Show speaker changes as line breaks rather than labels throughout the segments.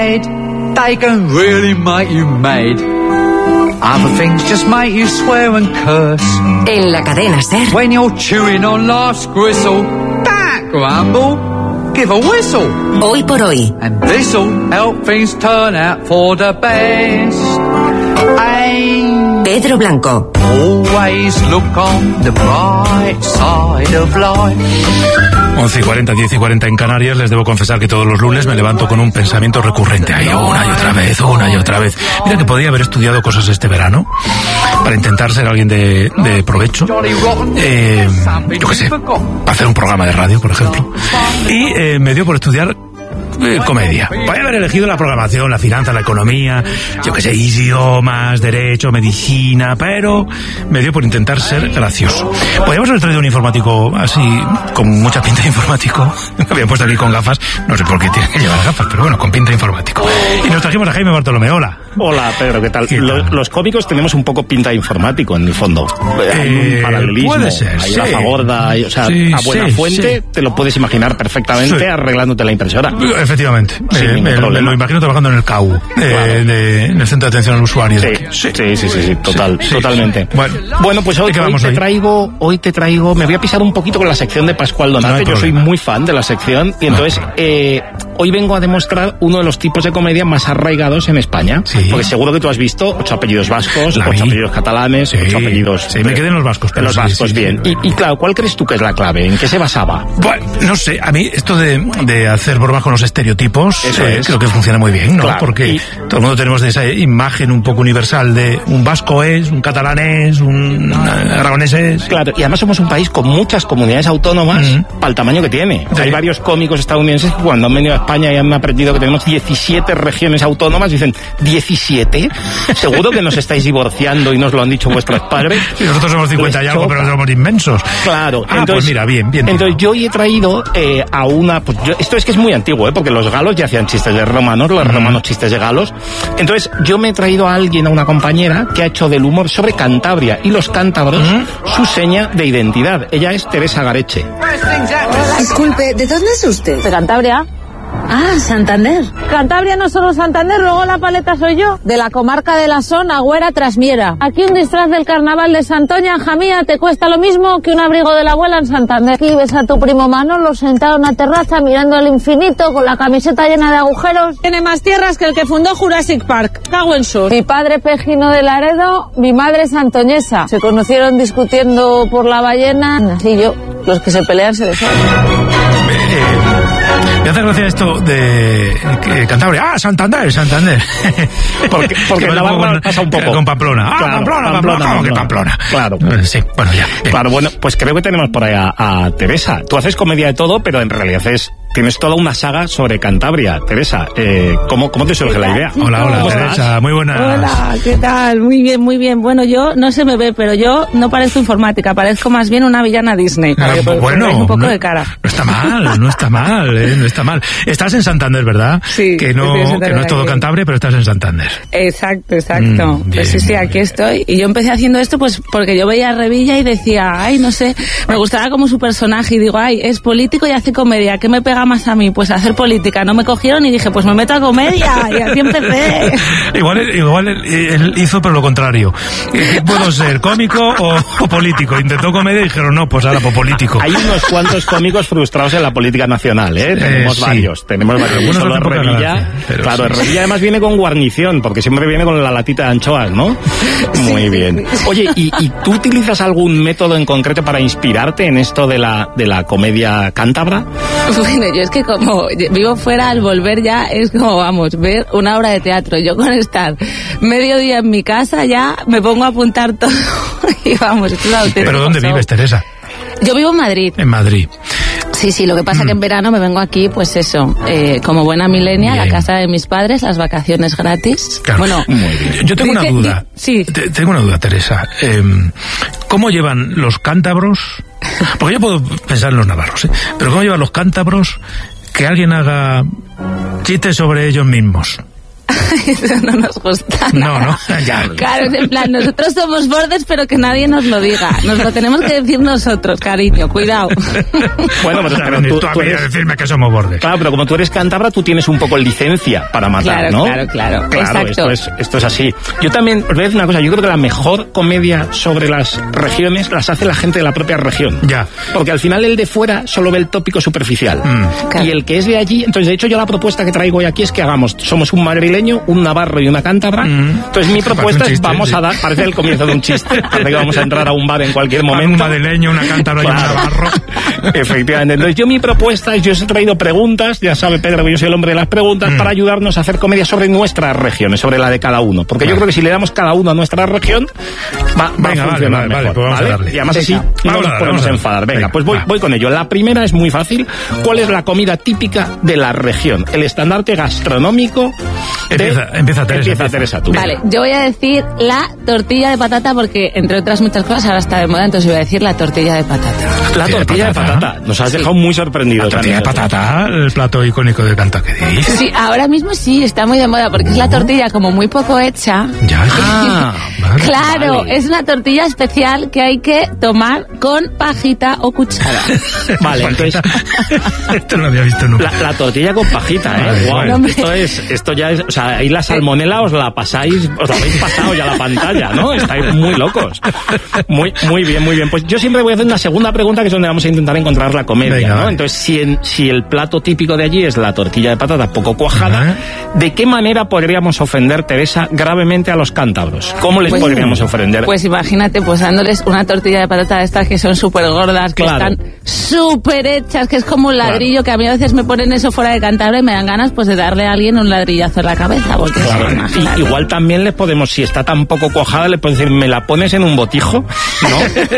head. They can really make you mad. Other things just make you swear and curse.
En la cadena SER.
When you're chewing on life's gristle, don't grumble, give a whistle.
Hoy por hoy.
And this'll help things turn out for the best.
Pedro Blanco.
Always look on the bright side of life.
11:40, 10:40 en Canarias. Les debo confesar que todos los lunes me levanto con un pensamiento recurrente. Ahí, una y otra vez. Mira que podría haber estudiado cosas este verano para intentar ser alguien de provecho. Yo qué sé, para hacer un programa de radio, por ejemplo. Y me dio por estudiar comedia. Podría haber elegido la programación, la finanza, la economía, yo que sé, idiomas, derecho, medicina, pero me dio por intentar ser gracioso. Podríamos haber traído un informático así, con mucha pinta de informático. Me habían puesto aquí con gafas, no sé por qué tiene que llevar gafas, pero bueno, con pinta de informático. Y nos trajimos a Jaime Bartolomé. Hola.
Hola, Pedro, ¿qué tal? Los cómicos tenemos un poco pinta de informático, en el fondo. Hay un paralelismo,
puede ser,
hay
sí.
Rafa Gorda, o sea, a buena fuente te lo puedes imaginar perfectamente arreglándote la impresora.
Efectivamente. Lo imagino trabajando en el CAU, en el Centro de Atención al Usuario.
Sí, totalmente. Bueno, pues hoy te traigo, me voy a pisar un poquito con la sección de Pascual Donate. Yo soy muy fan de la sección y entonces hoy vengo a demostrar uno de los tipos de comedia más arraigados en España. Sí. Porque seguro que tú has visto 8 apellidos vascos, 8 apellidos catalanes, 8 apellidos...
Sí, me quedé en los vascos.
En los vascos, bien. Y claro, ¿cuál crees tú que es la clave? ¿En qué se basaba?
Bueno, no sé, a mí esto de hacer bromas con los estereotipos, creo que funciona muy bien, ¿no? Claro, porque todo el mundo tenemos de esa imagen un poco universal de un vasco es, un catalán es, un aragonés es...
Claro, y además somos un país con muchas comunidades autónomas para el tamaño que tiene. Sí. Hay varios cómicos estadounidenses que cuando han venido a España y han aprendido que tenemos 17 regiones autónomas, dicen, ¿17? ¿Seguro que nos estáis divorciando y nos lo han dicho vuestros padres?
Sí, nosotros somos 50 y algo, pero somos inmensos.
Claro.
Entonces, pues mira, bien.
Entonces yo hoy he traído a una... Pues esto es que es muy antiguo, porque los galos ya hacían chistes de romanos, los romanos chistes de galos. Entonces yo me he traído a alguien, a una compañera, que ha hecho del humor sobre Cantabria y los cántabros su seña de identidad. Ella es Teresa Gareche.
Disculpe, ¿de dónde es usted?
De Cantabria.
Ah, Santander.
Cantabria no solo Santander, luego la paleta soy yo. De la comarca de la Son, Agüera, Trasmiera. Aquí un disfraz del carnaval de Santoña, Jamía, te cuesta lo mismo que un abrigo de la abuela en Santander. Aquí ves a tu primo Manolo sentado en una terraza mirando al infinito con la camiseta llena de agujeros. Tiene más tierras que el que fundó Jurassic Park. Cago en sus. Mi padre Pejino de Laredo, mi madre santoñesa. Se conocieron discutiendo por la ballena. Así yo, los que se pelean se les
Me hace gracia esto de Cantabria. Santander.
Porque en Navarra pasa un poco.
Con Pamplona.
Claro,
Pamplona.
Claro.
Sí, bueno, ya.
Claro, bueno, pues creo que tenemos por ahí a Teresa. Tú haces comedia de todo, pero en realidad tienes toda una saga sobre Cantabria. Teresa, ¿cómo te surge la idea?
Hola, Teresa, muy buenas.
Hola, ¿qué tal? Muy bien. Bueno, yo no se me ve, pero yo no parezco informática, parezco más bien una villana Disney.
Bueno,
un poco de cara.
No está mal, no está mal. Estás en Santander, ¿verdad?
Sí.
Que no es todo Cantabria, pero estás en Santander.
Exacto. Pues sí, aquí estoy. Y yo empecé haciendo esto pues porque yo veía a Revilla y decía, no sé, me gustaba como su personaje y digo, es político y hace comedia, ¿qué me pega más a mí? Pues hacer política. No me cogieron y dije, pues me meto a comedia y así empecé.
Igual él hizo pero lo contrario. ¿Puedo ser cómico o político? Intentó comedia y dijeron, no, pues ahora por político.
Hay unos cuantos cómicos frustrados en la política nacional, Tenemos varios.
Algunos
solo Revilla. Claro, Revilla además viene con guarnición, porque siempre viene con la latita de anchoas, ¿no? Muy bien. Oye, ¿y tú utilizas algún método en concreto para inspirarte en esto de la comedia cántabra?
Bueno, yo es que como vivo fuera, al volver ya es como, ver una obra de teatro. Yo con estar medio día en mi casa ya me pongo a apuntar todo y vamos, es una auténtica.
¿Pero dónde vives, Teresa?
Yo vivo en Madrid.
En Madrid.
Sí, lo que pasa que en verano me vengo aquí, pues eso, como buena millennial, a casa de mis padres, las vacaciones gratis.
Claro.
Bueno,
muy bien. Yo tengo una duda.
Sí.
Tengo una duda, Teresa. ¿Cómo llevan los cántabros? Porque yo puedo pensar en los navarros, pero ¿cómo llevan los cántabros que alguien haga chistes sobre ellos mismos?
Eso no nos gusta.
No, ya.
Claro, es en plan, nosotros somos bordes, pero que nadie nos lo diga. Nos lo tenemos que decir nosotros, cariño, cuidado.
Bueno, pero tú a mí a decirme que somos bordes.
Claro, pero como tú eres cántabra, tú tienes un poco licencia para matar, ¿no?
Claro. Exacto.
Esto es así. Yo también, os voy a decir una cosa, yo creo que la mejor comedia sobre las regiones las hace la gente de la propia región.
Ya.
Porque al final el de fuera solo ve el tópico superficial.
Claro.
Y el que es de allí, entonces de hecho yo la propuesta que traigo hoy aquí es que somos un madrileño, un navarro y una cántabra. Entonces mi propuesta es vamos a dar, parece el comienzo de un chiste, parece que vamos a entrar a un bar en cualquier momento.
Un madrileño, una cántabra y un navarro.
Efectivamente. Entonces yo mi propuesta es, yo os he traído preguntas, ya sabe Pedro que yo soy el hombre de las preguntas, para ayudarnos a hacer comedia sobre nuestras regiones, sobre la de cada uno. Porque yo creo que si le damos cada uno a nuestra región, va a funcionar mejor.
Pues vamos a darle.
Y además así no nos podemos enfadar. Venga, pues voy con ello. La primera es muy fácil. ¿Cuál es la comida típica de la región? El estandarte gastronómico.
Empieza
Teresa, tú.
Vale, yo voy a decir la tortilla de patata porque, entre otras muchas cosas, ahora está de moda, entonces voy a decir la tortilla de patata.
La tortilla de patata. Nos has dejado muy sorprendidos.
La tortilla de patata, el plato icónico de Kentucky.
Sí, ahora mismo sí, está muy de moda porque es la tortilla como muy poco hecha.
Ya.
Vale, claro, vale. Es una tortilla especial que hay que tomar con pajita o cuchara.
Vale, entonces...
Esto no lo había visto nunca.
La tortilla con pajita, ¿eh? Wow. Bueno, esto ya es... O sea, ahí la salmonela os la habéis pasado ya la pantalla, ¿no? Estáis muy locos. Muy bien. Pues yo siempre voy a hacer una segunda pregunta que es donde vamos a intentar encontrar la comedia, venga, ¿no? Vale. Entonces, si el plato típico de allí es la tortilla de patata poco cuajada, ¿de qué manera podríamos ofender, Teresa, gravemente a los cántabros? ¿Cómo les podríamos ofender?
Pues imagínate, pues dándoles una tortilla de patata de estas que son súper gordas, que están súper hechas, que es como un ladrillo, que a mí a veces me ponen eso fuera de Cantabria y me dan ganas pues de darle a alguien un ladrillazo en la cabeza. Porque
igual también les podemos, si está tan poco cuajada, le podemos decir, ¿me la pones en un botijo? ¿No?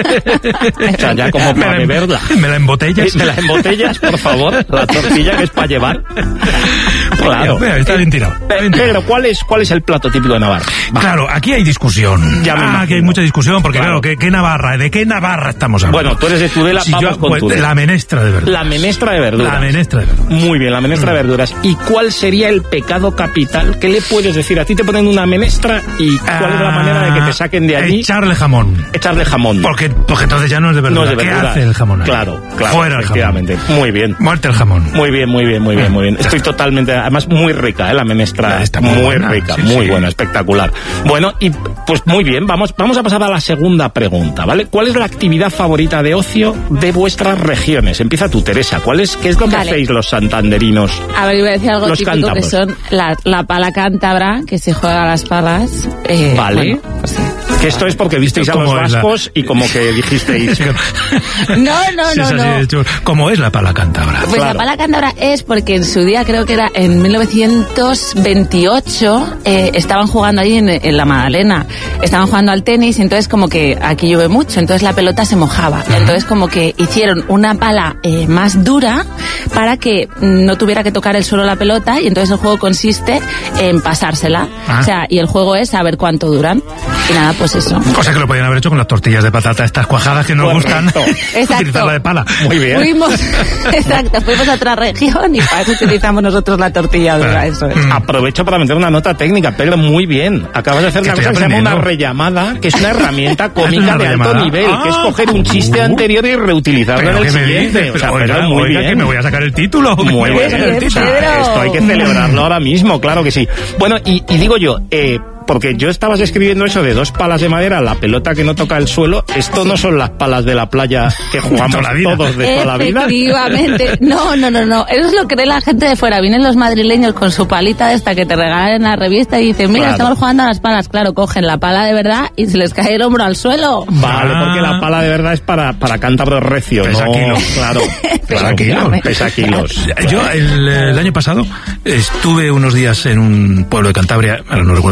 O sea, ya como para beberla.
¿Me la embotellas?
¿Me la embotellas, por favor? La tortilla que es para llevar. Claro.
Está bien tirado.
Pero, ¿cuál es el plato típico de Navarra?
Claro, aquí hay discusión. Aquí hay mucha discusión, porque claro, ¿qué Navarra? ¿De qué Navarra estamos hablando?
Bueno, tú eres de Tudela, vamos con Tudela.
La menestra de verduras.
La menestra de verduras. Muy bien, la menestra de verduras. ¿Y cuál sería el pecado capital? ¿Qué le puedes decir? A ti te ponen una menestra y ¿cuál es la manera de que te saquen de allí?
Echarle jamón.
Porque
entonces ya no es de verdura.
No es de verdura.
¿Qué hace el jamón ahí?
Claro.
Fuera el jamón.
Muy bien.
Muerte el jamón.
Muy bien. Estoy totalmente... Además, muy rica, la menestra.
Está
muy rica, muy buena, espectacular. Bueno, y pues muy bien, vamos a pasar a la segunda pregunta, ¿vale? ¿Cuál es la actividad favorita de ocio de vuestras regiones? Empieza tú, Teresa. ¿Qué es lo que hacéis los santanderinos?
A ver, iba a decir algo
los
típico
cántabros.
que son la pala cántabra, que se juega a las palas.
Vale.
Bueno, pues sí.
Que esto es porque visteis a los vascos y como que dijisteis...
No.
¿Cómo es la pala cántabra?
Pues la pala cántabra es porque en su día, creo que era en 1928, estaban jugando ahí en la Magdalena. Estaban jugando al tenis, entonces como que aquí llueve mucho, entonces la pelota se mojaba. Entonces como que hicieron una pala más dura para que no tuviera que tocar el suelo la pelota, y entonces el juego consiste en pasársela. O sea, y el juego es saber cuánto duran. Y nada, pues eso.
Cosa que lo podían haber hecho con las tortillas de patata, estas cuajadas que nos gustan. Utilizarla de pala.
Muy bien.
Fuimos a otra región y para eso utilizamos nosotros la tortilla dura. Eso es.
Aprovecho para meter una nota técnica, Pedro, muy bien. Acabas de hacer una cosa que se llama una rellamada, que es una herramienta cómica de alto nivel, que es coger un chiste anterior y reutilizarlo en el siguiente.
O sea, Pedro, muy bien. Que me voy a sacar el título.
Muy bien. Esto hay que celebrarlo ahora mismo, claro que sí. Bueno, y digo yo, porque yo estabas escribiendo eso de 2 palas de madera, la pelota que no toca el suelo. Esto no son las palas de la playa que jugamos todos de toda la vida.
Efectivamente. No. Eso es lo que cree la gente de fuera. Vienen los madrileños con su palita de esta que te regalan en la revista y dicen, mira, estamos jugando a las palas. Claro, cogen la pala de verdad y se les cae el hombro al suelo.
Vale, porque la pala de verdad es para cántabros recios.
Pesa kilos.
Claro. Pesa kilos.
Yo el año pasado estuve unos días en un pueblo de Cantabria, ahora no recuerdo el nombre,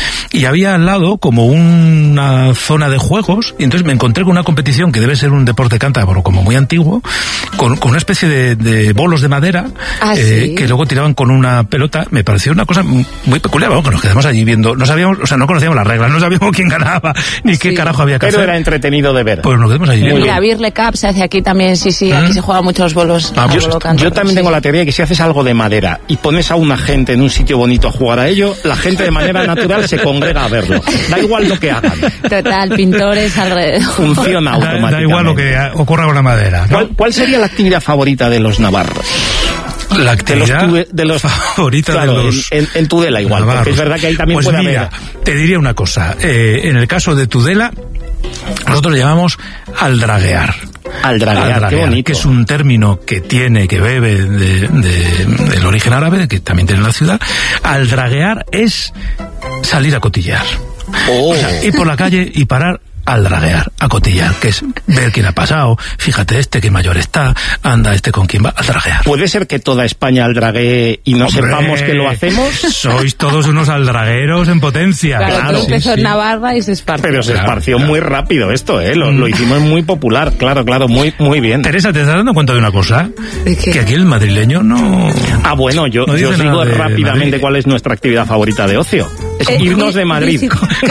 y había al lado como una zona de juegos, y entonces me encontré con una competición que debe ser un deporte cántabro como muy antiguo, con una especie de bolos de madera,
¿sí?
Que luego tiraban con una pelota. Me pareció una cosa muy peculiar, vamos, que nos quedamos allí viendo, no sabíamos, o sea, no conocíamos las reglas, no sabíamos quién ganaba, ni qué carajo había que hacer.
Pero era entretenido de ver.
Pues nos quedamos allí viendo.
La Birle Cup se hace aquí también, sí, aquí se juegan muchos bolos.
Yo también tengo la teoría de que si haces algo de madera y pones a una gente en un sitio bonito a jugar a ello, la gente de manera natural se congrega a verlo. Da igual lo que hagan.
Total, pintores alrededor.
Funciona automáticamente.
Da igual lo que ocurra con la madera, ¿no?
¿Cuál sería la actividad favorita de los navarros?
La actividad de los favorita, claro, de los
en Tudela igual, navarros. Porque es verdad que ahí también
pues
puede
mira,
haber.
Te diría una cosa, en el caso de Tudela, nosotros le llamamos aldraguear.
Aldraguear, qué bonito.
Que es un término que bebe del origen árabe, que también tiene la ciudad. Aldraguear es salir a cotillear. O sea, ir por la calle y parar al draguear, a cotillar, que es ver quién ha pasado, fíjate este que mayor está, anda este con quién va, al draguear.
¿Puede ser que toda España aldraguee y no sepamos que lo hacemos?
Sois todos unos aldragueros en potencia.
Claro, empezó en Navarra y se esparció.
Pero se esparció muy rápido esto, lo hicimos muy popular, claro, muy bien.
Teresa, ¿te estás dando cuenta de una cosa? Que aquí el madrileño no...
Ah, bueno, yo os digo rápidamente cuál es nuestra actividad favorita de ocio. Es irnos de Madrid.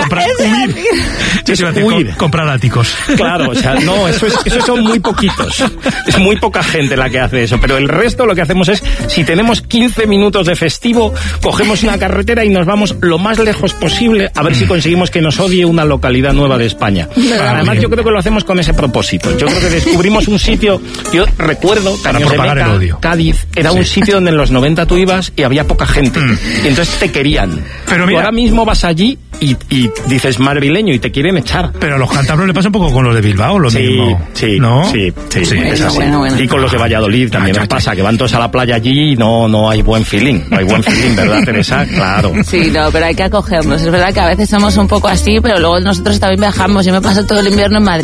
Comprar áticos.
Claro, o sea, no, eso son muy poquitos. Es muy poca gente la que hace eso, pero el resto lo que hacemos es, si tenemos 15 minutos de festivo, cogemos una carretera y nos vamos lo más lejos posible a ver si conseguimos que nos odie una localidad nueva de España. Además, yo creo que lo hacemos con ese propósito. Yo creo que descubrimos un sitio, yo recuerdo, Cádiz, era un sitio donde en los 90 tú ibas y había poca gente. Y entonces te querían.
Pero mira,
ahora mismo vas allí y dices madrileño y te quieren echar.
Pero a los cántabros le pasa un poco con los de Bilbao, lo mismo.
¿No? Sí, es así. Bueno. Y con los de Valladolid también nos pasa, que van todos a la playa allí y no hay buen feeling. No hay buen feeling, ¿verdad, Teresa? Claro.
Sí, no, pero hay que acogernos. Es verdad que a veces somos un poco así, pero luego nosotros también viajamos. Yo me paso todo el invierno en Madrid.